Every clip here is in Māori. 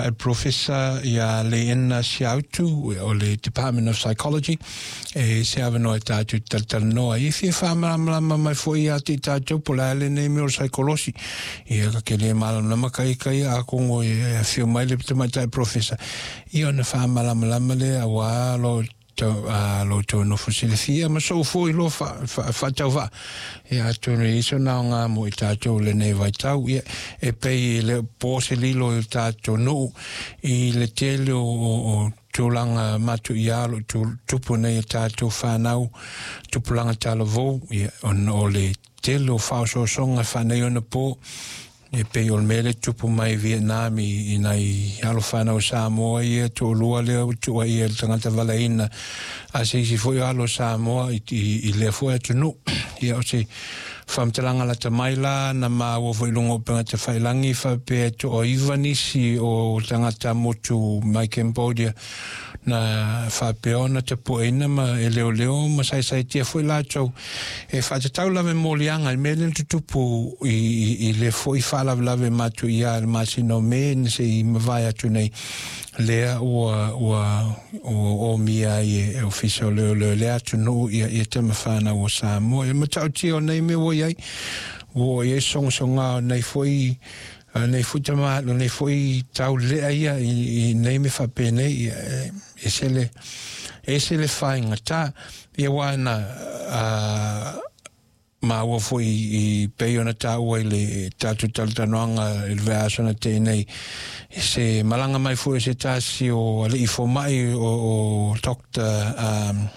a professor ia le ena siautu o le Department of Psychology se ava no tātou tal noa i fia whamalama mai foi a te tātou pola le nei meo psychology ia ka ke le malamama kai a kongo e fio mai le pita mai tai professor i ona whamalama le a wā lo to no fosilifia ma so foi lo fa tau va e a to ni so na nga mo ta to le nei vai tau e pe le pose li lo ta to no i le tele o tulanga matu ia lo tupu nei ta to fa nau tupulanga talo vo on ole tele o fa so songa fa nei ona po e pe ol mele tupu mai Vietnam i nai alo whanau Samoa i e tō lua leo tua i e tangata walaina a se si foi alo Samoa i lea foi atu nu i o se whamtalanga la ta maila na maua foi lungo penga te whailangi whape to o ivanisi o tangata motu mai Cambodia na whapeona te poena ma e leo ma sai tia foi la tau e whatatau lawe molianga i mele tutupu i le foi whalawlawe matu i a masino me se i mawai atu nei lea o mia i e official lea atu no i te mawhana o Samoa e matau tio nei me wo iei songa nei foi nei futama nei foi tau lea ia i nei me whapene e se le whainga ta i wana ma ua foi i peiona tau ai le tatu taltanoanga il veasona tēnei se malanga mai foi se tasi o le ifo mai o Dr.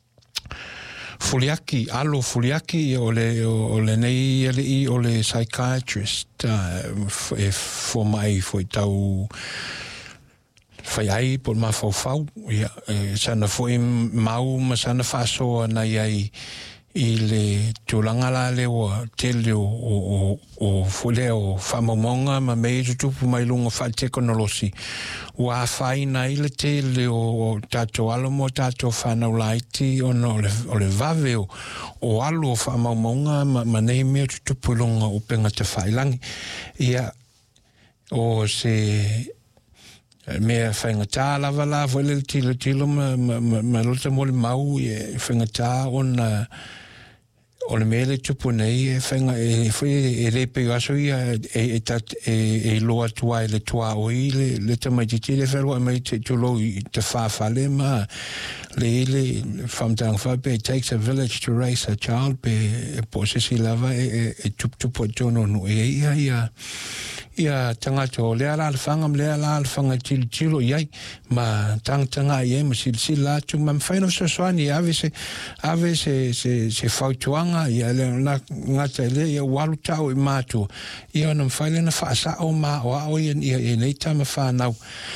Alo Fuliaki o le nei o le psychiatrist e fo mai foi tau fai ai por ma fau sana foi mau ma sana faso na ai i le tulanga la le o tele o fule o famamonga ma me tupu mai lunga fa teknolosi wa fai na i le tele o tato alomo tato fana ulaiti o le vave o alo famamonga ma nei me tupu lunga o penga te failangi ia o se mea whaingatā lava le tilo ma lota mole mau e whaingatā o le mele tupu nei e whainga e whai e repe aso ia e loa tua e le tua oi le tamaititi le wharoa mai te tulo i te whawhale ma le whamtang whape it takes a village to raise a child pe posesi lava e tupu tono no ia tangato lea la alfanga lea la alfanga tilo iai ma tanga iai ma silsila tu ma whaino sosoani ave se fautuanga ia le ngata le ia walu tau i matu ia na whaile na whaasa o ma o ao ia nei tama whanau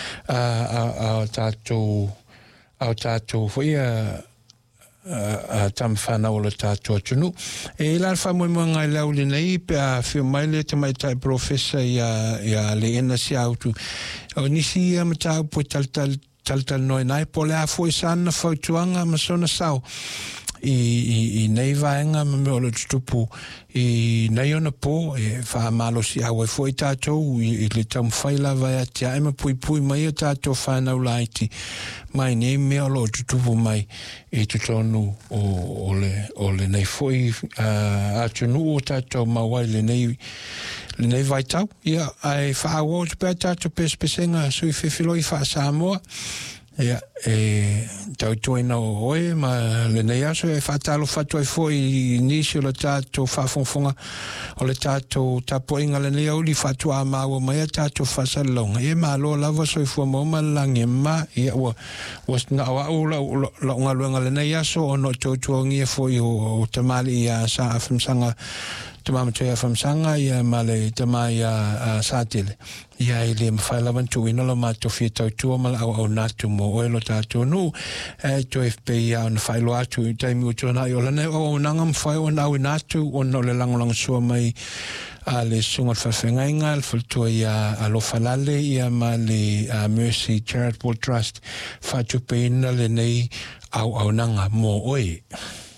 au tātou whaia tam whanau le tātou atunu. E la whamui mga lauli nei pe a whio mai le te mai tai professor ia le ena si autu. O nisi ia matau po tal noi nai po le a fwoi sana whautuanga ma sona sau. I nei vaenga ma me o le tutupu i nei ona po e whaamalo si awa fwoi tātou i le tam whaila vai atia e ma pui mai o tātou whanau laiti mai nei me o lo tutupu mai i tutonu o le nei fwoi atunu o tātou mawai le nei vai tau ia ai whaawo te pēr tātou pespesenga sui whiwhiloi wha Samoa ia tau tuaina o oe ma le nei aso e whatalo whatua i fwoi nisi o le tātou whafonfonga o le tātou tapoinga le nei auli whatua maua mai a tātou whasalonga e ma loa lava so i fua mauma langi ma ia ua na awa ula la unga luenga le nei aso o no tautuangi e fwoi o tamali ia sa afamsanga tamama toia famsanga ia male tamai a satele ia ile mfailavan tuina lo mato fi tautua mal au natu mo oelo tatu no to FP ia on failo atu taimi utona io lana o nanga mfai o nau natu o no le langolang sua mai a le sunga whawhengainga al fultua ia alo falale ia ma le Mercy Charitable Trust whatupeina le nei au nanga mo oe